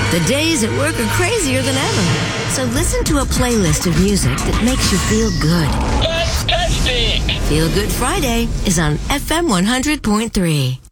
The days at work are crazier than ever. So listen to a playlist of music that makes you feel good. Fantastic! Feel Good Friday is on FM 100.3.